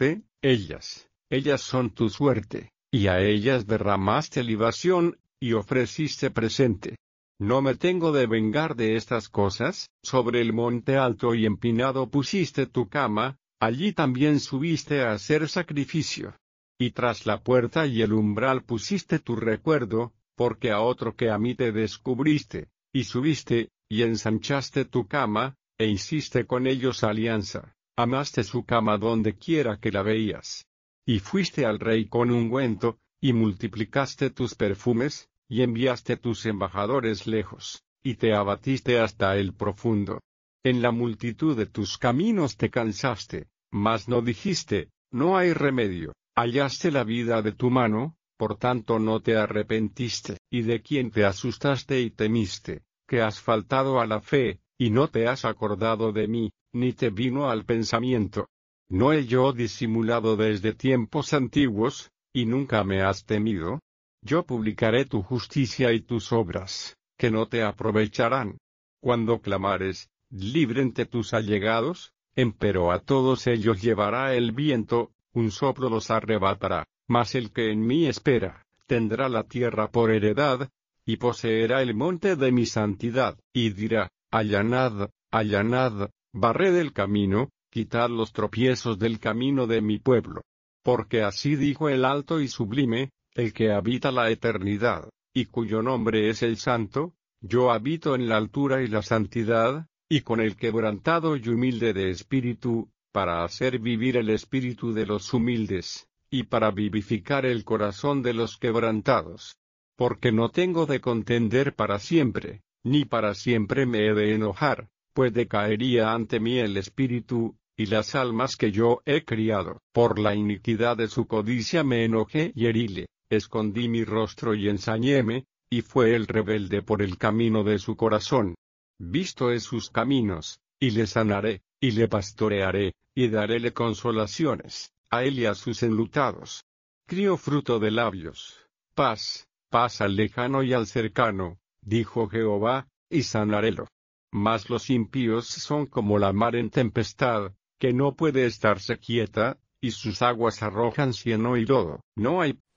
suerte, ellas son tu suerte, y a ellas derramaste libación, y ofreciste presente. ¿No me tengo de vengar de estas cosas? Sobre el monte alto y empinado pusiste tu cama, allí también subiste a hacer sacrificio. Y tras la puerta y el umbral pusiste tu recuerdo, porque a otro que a mí te descubriste, y subiste, y ensanchaste tu cama, e hiciste con ellos alianza, amaste su cama donde quiera que la veías. Y fuiste al rey con ungüento, y multiplicaste tus perfumes, y enviaste tus embajadores lejos, y te abatiste hasta el profundo. En la multitud de tus caminos te cansaste, mas no dijiste, no hay remedio, hallaste la vida de tu mano, por tanto no te arrepentiste. Y de quien te asustaste y temiste, que has faltado a la fe, y no te has acordado de mí, ni te vino al pensamiento. ¿No he yo disimulado desde tiempos antiguos, y nunca me has temido? Yo publicaré tu justicia y tus obras, que no te aprovecharán. Cuando clamares, líbrente tus allegados, empero a todos ellos llevará el viento, un soplo los arrebatará, mas el que en mí espera, tendrá la tierra por heredad, y poseerá el monte de mi santidad, y dirá, allanad, allanad, barred el camino, quitad los tropiezos del camino de mi pueblo. Porque así dijo el alto y sublime, el que habita la eternidad, y cuyo nombre es el Santo, yo habito en la altura y la santidad, y con el quebrantado y humilde de espíritu, para hacer vivir el espíritu de los humildes, y para vivificar el corazón de los quebrantados. Porque no tengo de contender para siempre, ni para siempre me he de enojar, pues decaería ante mí el espíritu, y las almas que yo he criado. Por la iniquidad de su codicia me enojé y heríle, escondí mi rostro y ensañéme, y fue el rebelde por el camino de su corazón. Visto es sus caminos, y le sanaré, y le pastorearé, y daréle consolaciones, a él y a sus enlutados. Crío fruto de labios, paz, paz al lejano y al cercano, dijo Jehová, y sanarélo. Mas los impíos son como la mar en tempestad, que no puede estarse quieta, y sus aguas arrojan cieno y lodo. No hay